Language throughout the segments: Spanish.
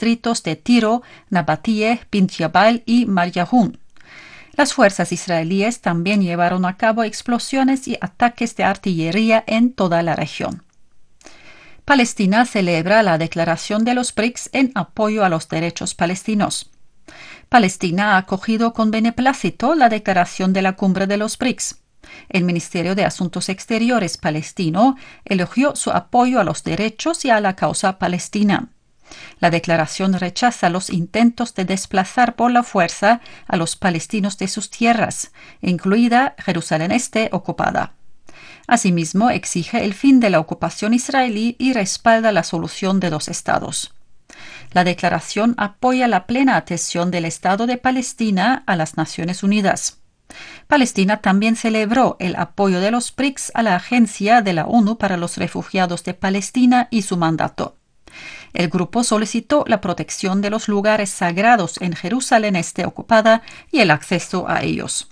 distritos de Tiro, Nabatie, Bint Jabal y Maryahun. Las fuerzas israelíes también llevaron a cabo explosiones y ataques de artillería en toda la región. Palestina celebra la declaración de los BRICS en apoyo a los derechos palestinos. Palestina ha acogido con beneplácito la declaración de la cumbre de los BRICS. El Ministerio de Asuntos Exteriores palestino elogió su apoyo a los derechos y a la causa palestina. La declaración rechaza los intentos de desplazar por la fuerza a los palestinos de sus tierras, incluida Jerusalén Este ocupada. Asimismo, exige el fin de la ocupación israelí y respalda la solución de dos estados. La declaración apoya la plena adhesión del Estado de Palestina a las Naciones Unidas. Palestina también celebró el apoyo de los BRICS a la Agencia de la ONU para los Refugiados de Palestina y su mandato. El grupo solicitó la protección de los lugares sagrados en Jerusalén Este ocupada y el acceso a ellos.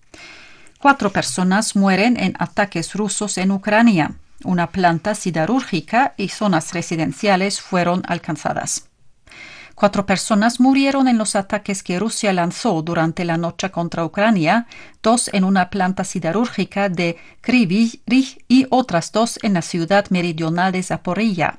4 personas mueren en ataques rusos en Ucrania. Una planta siderúrgica y zonas residenciales fueron alcanzadas. 4 personas murieron en los ataques que Rusia lanzó durante la noche contra Ucrania, 2 en una planta siderúrgica de Kryvyi Rih y otras 2 en la ciudad meridional de Zaporilla.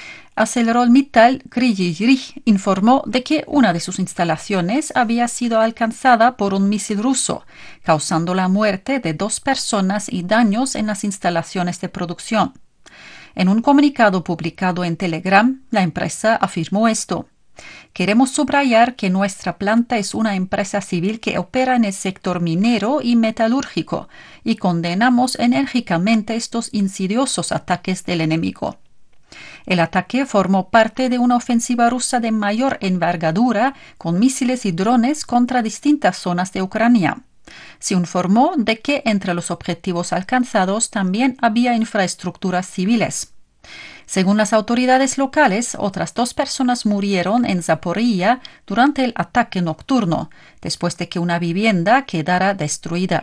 ArcelorMittal Kryvyi Rih informó de que una de sus instalaciones había sido alcanzada por un misil ruso, causando la muerte de 2 personas y daños en las instalaciones de producción. En un comunicado publicado en Telegram, la empresa afirmó esto. Queremos subrayar que nuestra planta es una empresa civil que opera en el sector minero y metalúrgico y condenamos enérgicamente estos insidiosos ataques del enemigo. El ataque formó parte de una ofensiva rusa de mayor envergadura con misiles y drones contra distintas zonas de Ucrania. Se informó de que entre los objetivos alcanzados también había infraestructuras civiles. Según las autoridades locales, otras 2 personas murieron en Zaporilla durante el ataque nocturno, después de que una vivienda quedara destruida.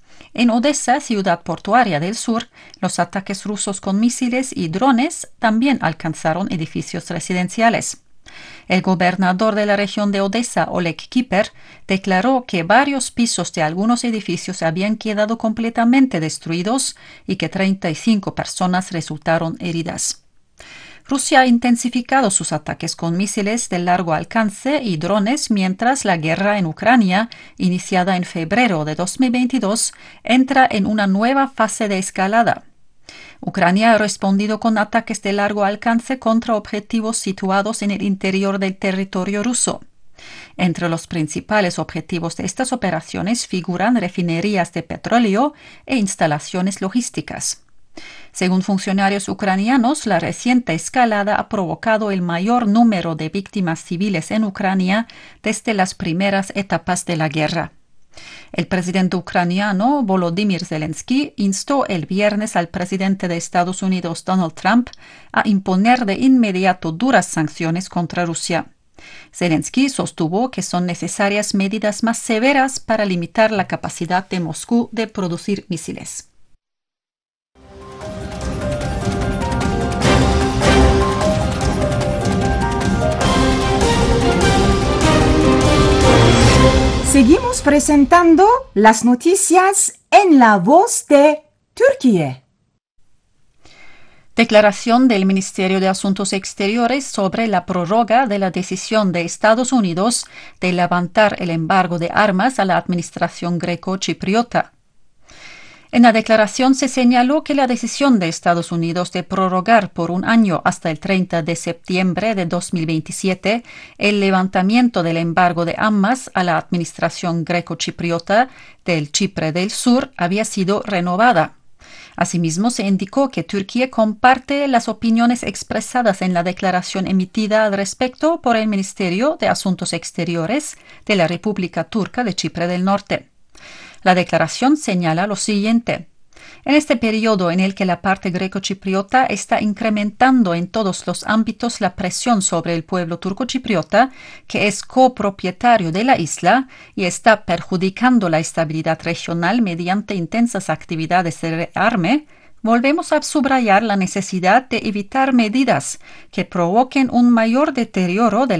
En Odessa, ciudad portuaria del sur, los ataques rusos con misiles y drones también alcanzaron edificios residenciales. El gobernador de la región de Odessa, Oleg Kiper, declaró que varios pisos de algunos edificios habían quedado completamente destruidos y que 35 personas resultaron heridas. Rusia ha intensificado sus ataques con misiles de largo alcance y drones mientras la guerra en Ucrania, iniciada en febrero de 2022, entra en una nueva fase de escalada. Ucrania ha respondido con ataques de largo alcance contra objetivos situados en el interior del territorio ruso. Entre los principales objetivos de estas operaciones figuran refinerías de petróleo e instalaciones logísticas. Según funcionarios ucranianos, la reciente escalada ha provocado el mayor número de víctimas civiles en Ucrania desde las primeras etapas de la guerra. El presidente ucraniano Volodymyr Zelensky instó el viernes al presidente de Estados Unidos Donald Trump a imponer de inmediato duras sanciones contra Rusia. Zelensky sostuvo que son necesarias medidas más severas para limitar la capacidad de Moscú de producir misiles. Seguimos presentando las noticias en la voz de Turquía. Declaración del Ministerio de Asuntos Exteriores sobre la prórroga de la decisión de Estados Unidos de levantar el embargo de armas a la administración greco-chipriota. En la declaración se señaló que la decisión de Estados Unidos de prorrogar por un año hasta el 30 de septiembre de 2027 el levantamiento del embargo de armas a la administración greco-chipriota del Chipre del Sur había sido renovada. Asimismo, se indicó que Turquía comparte las opiniones expresadas en la declaración emitida al respecto por el Ministerio de Asuntos Exteriores de la República Turca de Chipre del Norte. La declaración señala lo siguiente. En este periodo en el que la parte greco-chipriota está incrementando en todos los ámbitos la presión sobre el pueblo turco-chipriota, que es copropietario de la isla y está perjudicando la estabilidad regional mediante intensas actividades de rearme, volvemos a subrayar la necesidad de evitar medidas que provoquen un mayor deterioro de